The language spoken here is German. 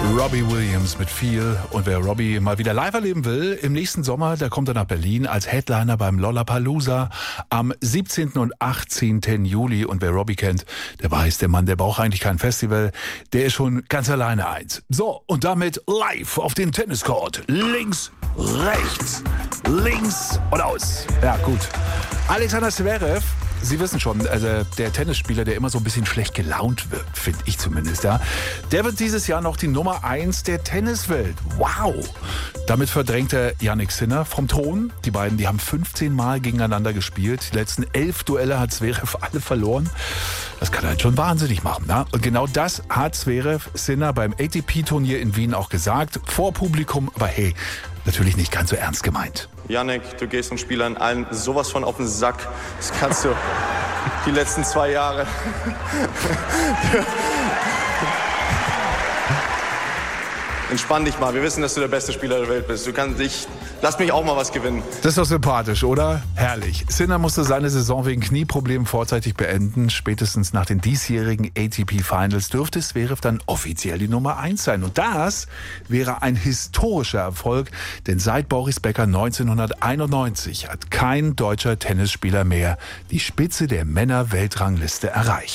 Robbie Williams mit viel. Und wer Robbie mal wieder live erleben will, im nächsten Sommer, da kommt er nach Berlin als Headliner beim Lollapalooza am 17. und 18. Juli. Und wer Robbie kennt, der weiß, der Mann, der braucht eigentlich kein Festival. Der ist schon ganz alleine eins. So, und damit live auf den Tenniscourt. Links, rechts, links und aus. Ja, gut. Alexander Zverev, Sie wissen schon, also der Tennisspieler, der immer so ein bisschen schlecht gelaunt wirkt, finde ich zumindest, ja. Der wird dieses Jahr noch die Nummer 1 der Tenniswelt. Wow! Damit verdrängt er Jannik Sinner vom Thron. Die beiden, die haben 15 Mal gegeneinander gespielt. Die letzten 11 Duelle hat Zverev alle verloren. Das kann halt schon wahnsinnig machen, ne? Und genau das hat Zverev Sinner beim ATP-Turnier in Wien auch gesagt. Vor Publikum, aber hey, natürlich nicht ganz so ernst gemeint. Jannik, du gehst den Spielern allen sowas von auf den Sack. Das kannst du die letzten 2 Jahre. Entspann dich mal. Wir wissen, dass du der beste Spieler der Welt bist. Lass mich auch mal was gewinnen. Das ist doch sympathisch, oder? Herrlich. Sinner musste seine Saison wegen Knieproblemen vorzeitig beenden. Spätestens nach den diesjährigen ATP Finals dürfte Zverev dann offiziell die Nummer 1 sein. Und das wäre ein historischer Erfolg, denn seit Boris Becker 1991 hat kein deutscher Tennisspieler mehr die Spitze der Männer-Weltrangliste erreicht.